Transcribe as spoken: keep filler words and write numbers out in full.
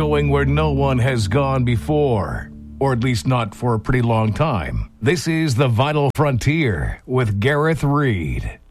going where no one has gone before, or at least not for a pretty long time. This is The Vital Frontier with Gareth Reed.